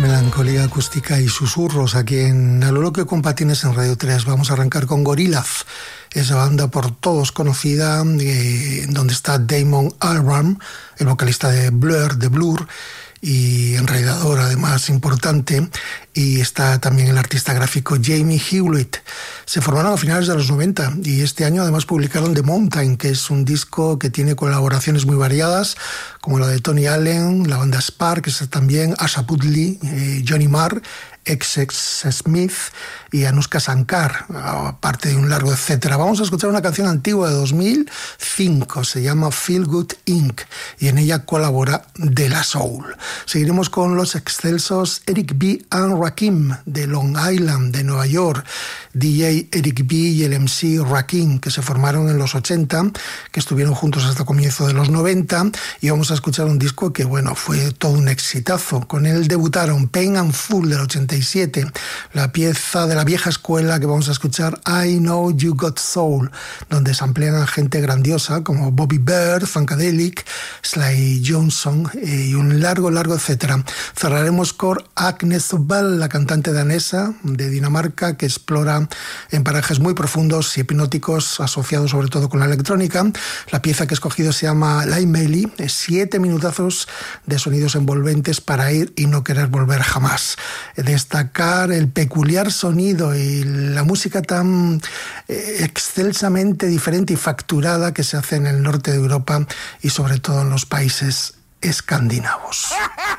Melancolía acústica y susurros aquí en A lo loco con Patines en Radio 3. Vamos a arrancar con Gorillaz, esa banda por todos conocida, donde está Damon Albarn, el vocalista de Blur, y enredador además importante, y está también el artista gráfico Jamie Hewlett. Se formaron a finales de los 90 y este año además publicaron The Mountain, que es un disco que tiene colaboraciones muy variadas, como la de Tony Allen, la banda Sparks, también Asha Putley, Johnny Marr, XX Smith y Anushka Shankar, aparte de un largo etcétera. Vamos a escuchar una canción antigua de 2005, se llama Feel Good Inc. y en ella colabora De La Soul. Seguiremos con los excelsos Eric B. and Rakim de Long Island, de Nueva York, DJ Eric B. y el MC Rakim, que se formaron en los 80, que estuvieron juntos hasta comienzo de los 90, y vamos a escuchar un disco que, bueno, fue todo un exitazo. Con él debutaron Pain and Fool del 87, la pieza de la vieja escuela que vamos a escuchar, I Know You Got Soul, donde se emplean a gente grandiosa como Bobby Bird, Funkadelic, Sly Johnson y un largo etcétera. Cerraremos con Agnes Bell, la cantante danesa de Dinamarca, que explora en parajes muy profundos y hipnóticos asociados sobre todo con la electrónica. La pieza que he escogido se llama Light Melly, 7 minutazos de sonidos envolventes para ir y no querer volver jamás. Destacar el peculiar sonido y la música tan excelsamente diferente y facturada que se hace en el norte de Europa y sobre todo en los países escandinavos.